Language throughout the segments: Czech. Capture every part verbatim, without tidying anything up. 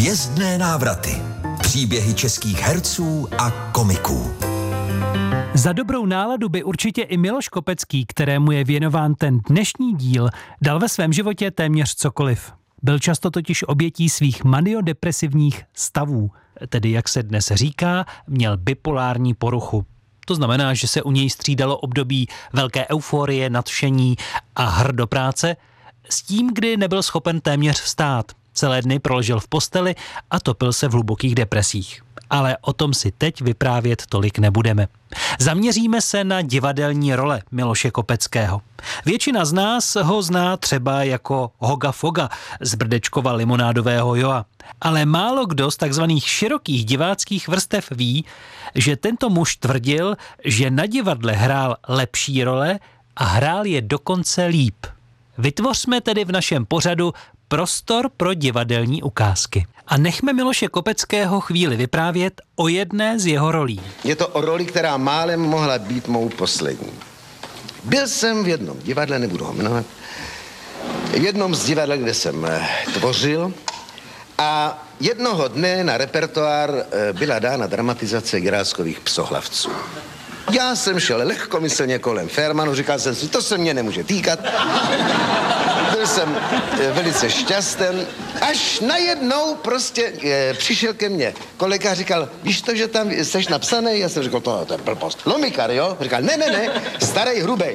Hvězdné návraty. Příběhy českých herců a komiků. Za dobrou náladu by určitě i Miloš Kopecký, kterému je věnován ten dnešní díl, dal ve svém životě téměř cokoliv. Byl často totiž obětí svých maniodepresivních stavů, tedy jak se dnes říká, měl bipolární poruchu. To znamená, že se u něj střídalo období velké euforie, nadšení a hrdo práce s tím, kdy nebyl schopen téměř vstát. Celé dny proležel v posteli a topil se v hlubokých depresích. Ale o tom si teď vyprávět tolik nebudeme. Zaměříme se na divadelní role Miloše Kopeckého. Většina z nás ho zná třeba jako Hoga Foga z Brdečkova limonádového Joa. Ale málo kdo z takzvaných širokých diváckých vrstev ví, že tento muž tvrdil, že na divadle hrál lepší role a hrál je dokonce líp. Vytvořme tedy v našem pořadu prostor pro divadelní ukázky. A nechme Miloše Kopeckého chvíli vyprávět o jedné z jeho rolí. Je to o roli, která málem mohla být mou poslední. Byl jsem v jednom divadle, nebudu ho jmenovat, v jednom z divadel, kde jsem tvořil, a jednoho dne na repertoár byla dána dramatizace Jiráckových psohlavců. Já jsem šel lehkomyslně kolem Fairmanu, říkal jsem si, to se mě nemůže týkat. Byl jsem velice šťastný, až najednou prostě e, přišel ke mně kolega a říkal, víš to, že tam jsi napsaný? Já jsem říkal, to, to je blbost. Lomikar, jo? Říkal, ne, ne, ne, starej, hrubej.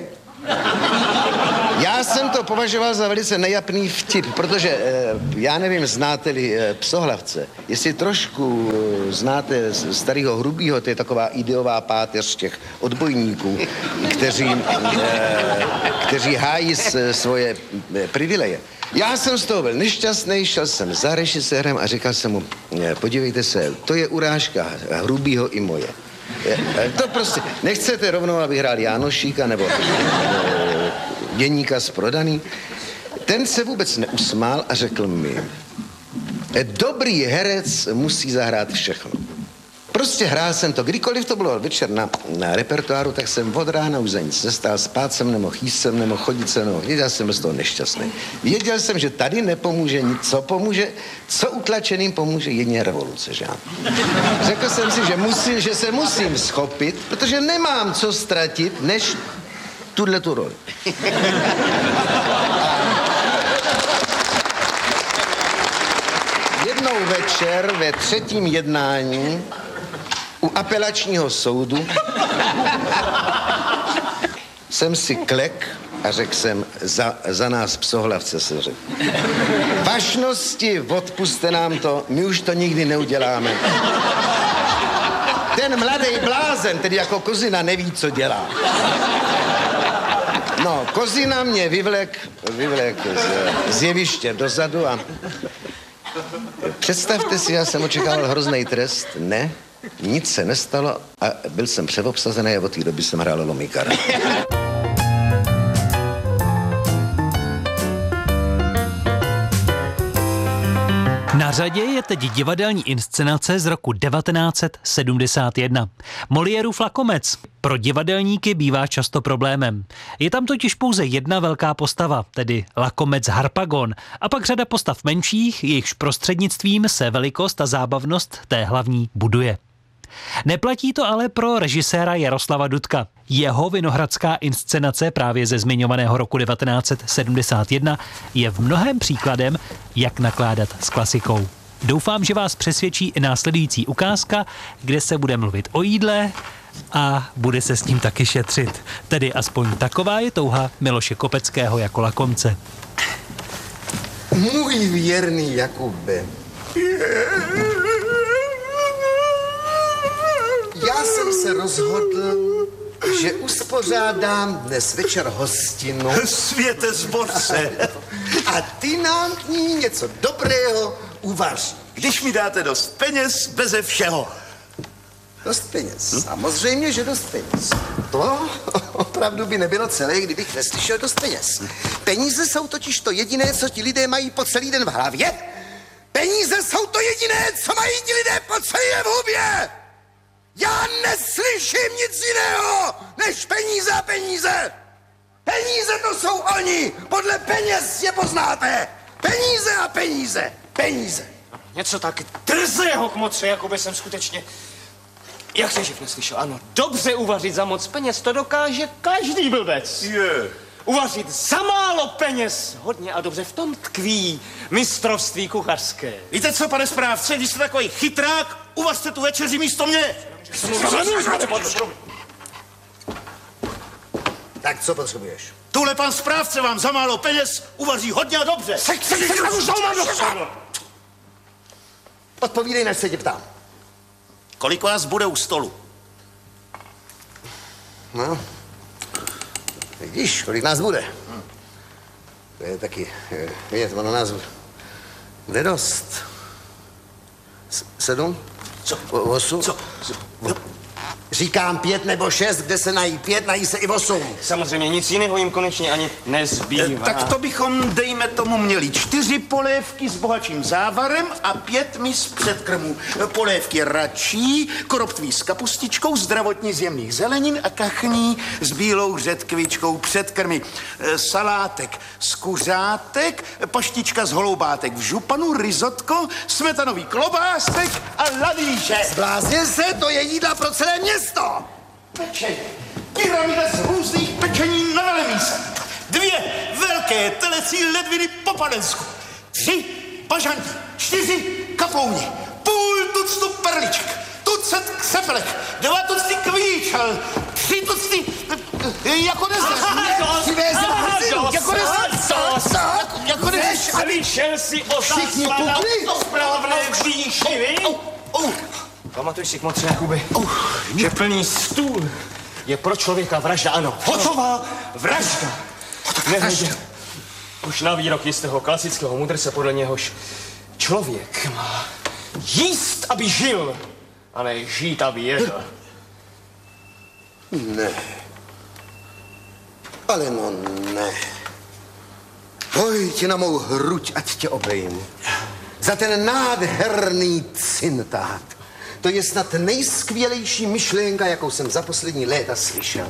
Já jsem to považoval za velice nejapný vtip, protože, e, já nevím, znáte-li e, Psohlavce, jestli trošku e, znáte starého Hrubýho, to je taková ideová páteř těch odbojníků, kteří, e, kteří hájí s, svoje e, privileje. Já jsem z toho byl nešťastný, šel jsem za režisérem a říkal jsem mu, e, podívejte se, to je urážka Hrubýho i moje. E, to prostě, nechcete rovnou, aby hrál Jánošíka nebo e, Děníka z Prodaný. Ten se vůbec neusmál a řekl mi, dobrý herec musí zahrát všechno. Prostě hrál jsem to, kdykoliv to bylo večer na, na repertoáru, tak jsem od rána už za nic nestál, spát jsem nemohl, jíst jsem nemohl, chodit jsem nemohl, já jsem byl z toho nešťastný. Věděl jsem, že tady nepomůže nic, co pomůže, co utlačeným pomůže, jedině revoluce, že ano. Řekl jsem si, že, musím, že se musím schopit, protože nemám co ztratit, než tuhle tu roli. Jednou večer ve třetím jednání u apelačního soudu jsem si klek a řekl jsem, za, za nás Psohlavce se řekl. Vašnosti, odpuste nám to, my už to nikdy neuděláme. Ten mladý blázen, tedy jako Kozina, neví, co dělá. No, Kozina mě vyvlek, vyvlek z, z jeviště dozadu a představte si, já jsem očekával hrozný trest, ne, nic se nestalo a byl jsem přeobsazený a od té doby jsem hrál Lomikara. Na řadě je teď divadelní inscenace z roku devatenáct set sedmdesát jedna. Moliérův Lakomec pro divadelníky bývá často problémem. Je tam totiž pouze jedna velká postava, tedy Lakomec Harpagon, a pak řada postav menších, jejichž prostřednictvím se velikost a zábavnost té hlavní buduje. Neplatí to ale pro režiséra Jaroslava Dudka. Jeho vinohradská inscenace právě ze zmiňovaného roku devatenáct set sedmdesát jedna je v mnohém příkladem, jak nakládat s klasikou. Doufám, že vás přesvědčí i následující ukázka, kde se bude mluvit o jídle a bude se s ním taky šetřit. Tedy aspoň taková je touha Miloše Kopeckého jako Lakomce. Můj věrný Jakube. Já jsem se rozhodl, že uspořádám dnes večer hostinu. Světe zbožce. A ty nám k ní něco dobrého uvaří. Když mi dáte dost peněz, beze všeho. Dost peněz. Hm? Samozřejmě, že dost peněz. To opravdu by nebylo celé, kdybych neslyšel dost peněz. Peníze jsou totiž to jediné, co ti lidé mají po celý den v hlavě. Peníze jsou to jediné, co mají ti lidé po celý den v hubě. Já neslyším nic jiného, než peníze a peníze. Peníze to jsou oni, podle peněz je poznáte. Peníze a peníze, peníze. Něco tak drzého kmotře, jako by jsem skutečně... Jak se živ neslyšel? Ano, dobře uvařit za moc peněz, to dokáže každý blbec. Je. Uvařit za málo peněz, hodně a dobře, v tom tkví mistrovství kuchařské. Víte co, pane správce, když jste takový chytrák, uvařte tu večeři místo mě. Tak co potřebuješ? Tuhle pan správce vám za málo peněz uvaří hodně a dobře. Odpovídej, než se tě ptám. Kolik vás bude u stolu? No, vidíš, kolik nás bude. To je taky, vidět, ono nás bude dost. S- sedm? Co? O, osm? Co? Říkám pět nebo šest, kde se nají pět, nají se i osm. Samozřejmě nic jiného jim konečně ani nezbývá. Tak to bychom, dejme tomu, měli čtyři polévky s bohatším závarem a pět mis předkrmů. Polévky račí, koroptví s kapustičkou, zdravotní z jemných zelenin a kachní s bílou řetkvičkou předkrmy. E, Salátek z kuřátek, paštička z holoubátek v županu, risotko, smetanový klobásek a ladíše. Zbláznil se, to je jídla pro celé město. Pečení. Pyramida z různých pečení na velemíse. Dvě velké telecí ledviny po Padensku. Tři bažanty. Čtyři kapouně. Půl tuctu perliček. Tucet křepelek. Dva tucty kvíčel. Tři tucty... Jako nezdeš. Jako nezdeš. Jako nezdeš. Slyšel jsi o záslada o správné výšivy? Pamatuj si, kmotře Jakuby, že plný stůl je pro člověka vražda, ano. Hotová vražda. Nehledě už na výrok jistého klasického mudrce, podle něhož člověk má jíst, aby žil, a ne žít, aby jedl. Ne. Ale no ne. Pojď na mou hruď, ať tě obejmu. Za ten nádherný cintát. To je snad nejskvělejší myšlenka, jakou jsem za poslední léta slyšel.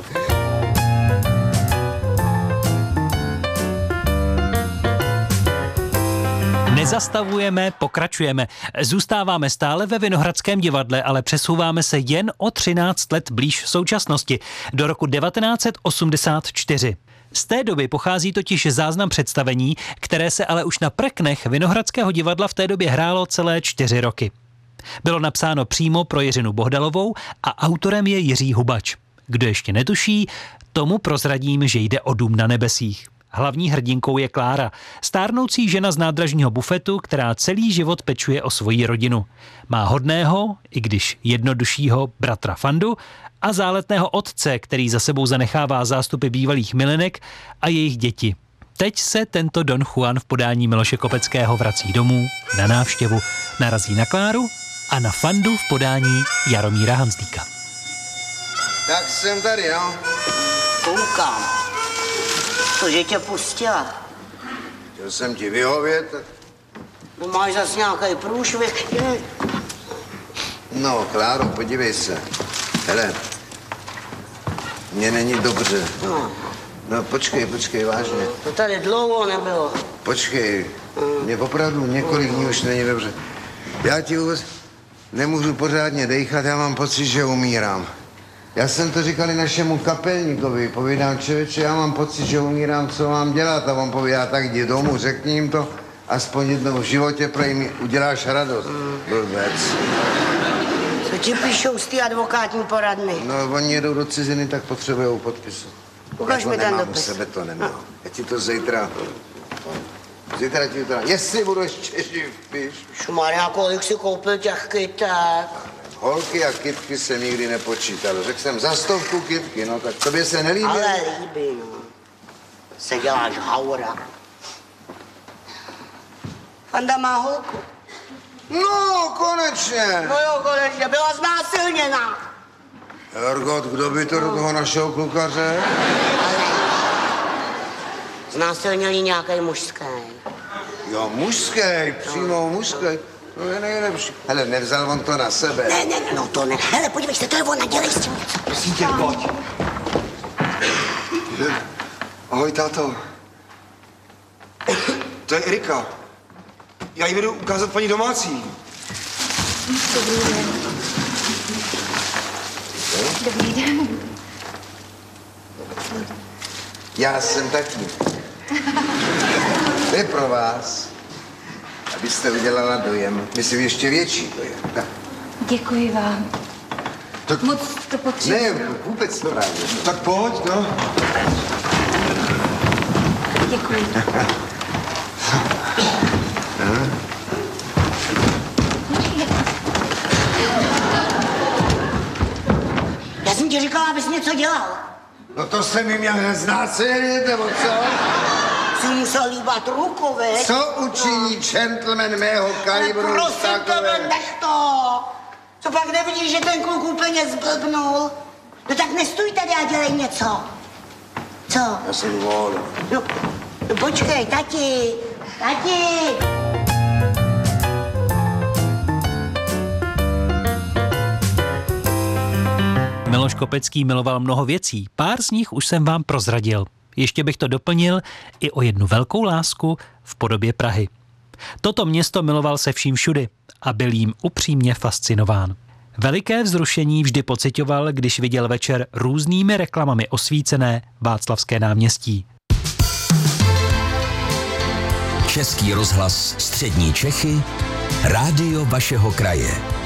Nezastavujeme, pokračujeme. Zůstáváme stále ve Vinohradském divadle, ale přesouváme se jen o třináct let blíž současnosti, do roku devatenáct set osmdesát čtyři. Z té doby pochází totiž záznam představení, které se ale už na prknech Vinohradského divadla v té době hrálo celé čtyři roky. Bylo napsáno přímo pro Jiřinu Bohdalovou a autorem je Jiří Hubač. Kdo ještě netuší, tomu prozradím, že jde o Dům na nebesích. Hlavní hrdinkou je Klára, stárnoucí žena z nádražního bufetu, která celý život pečuje o svoji rodinu. Má hodného, i když jednoduššího, bratra Fandu a záletného otce, který za sebou zanechává zástupy bývalých milenek a jejich děti. Teď se tento Don Juan v podání Miloše Kopeckého vrací domů na návštěvu, narazí na Kláru a na Fandu v podání Jaromíra Hanzlíka. Tak jsem tady, no. Koukám. To, že tě pustila. Chtěl jsem ti vyhovět. No máš zase nějaký průšvih. No, Kláro, podívej se. Hele, mně není dobře. No. No, počkej, počkej, vážně. To tady dlouho nebylo. Počkej, mě opravdu několik dní už není dobře. Já ti vůbec nemůžu pořádně dejchat, já mám pocit, že umírám. Já jsem to říkal i našemu kapelníkovi, povídám, člověče, já mám pocit, že umírám, co mám dělat, a on povídá, tak jdi domů, řekni jim to, aspoň jednou v životě, prej mi uděláš radost, mm. blbec. Co ti píšou z té advokátní poradny? No, oni jedou do ciziny, tak potřebujou podpisu. Ukaž mi ten dopis. U sebe to nemám. Já ti to zítra... Zítra ti to... Jestli budu ještě živ, víš. Šumaria, kolik si koupil těch kytek? Holky a kytky se nikdy nepočítalo. Řekl jsem za stovku kytky, no tak tobě se nelíbí. Ale líbí, no. Se děláš haura. Fanda má holku. No, konečně. No jo, konečně, byla znásilněná. Jorgot, kdo by to do toho našeho klukaře? Znásilnil jí nějaký mužský. Jo, mužský, přímo mužský. No je nejlepší. Hele, nevzal on to na sebe. Ne, ne, no to ne. Hele, podívej se, to je ona, dělej s tím něco. Prosím tě, pojď. Ahoj, táto. To je Erika. Já jí vedu ukázat paní domácí. Dobrý den. Dobrý den. Já jsem tatín. To je pro vás, abyste udělala dojem. Myslím, ještě větší dojem. Děkuji vám. Tak, Moc to potřebuji. ne, vůbec to právě. Tak pojď, no. Děkuji. Já jsem ti říkala, abys něco dělal. No to se mi měl znásilnit, nebo co? Jsi musel líbat ruku, veď? Co učiní gentleman mého kalibru? Ale prosím takové? tebe, nech to. Co pak nevidíš, že ten kluk úplně zblbnul? No tak nestůj tady a dělej něco. Co? Já jsem volný. No, no počkej, tati, tati. Miloš Kopecký miloval mnoho věcí, pár z nich už jsem vám prozradil. Ještě bych to doplnil i o jednu velkou lásku v podobě Prahy. Toto město miloval se vším všudy a byl jím upřímně fascinován. Veliké vzrušení vždy pociťoval, když viděl večer různými reklamami osvícené Václavské náměstí. Český rozhlas Střední Čechy, rádio vašeho kraje.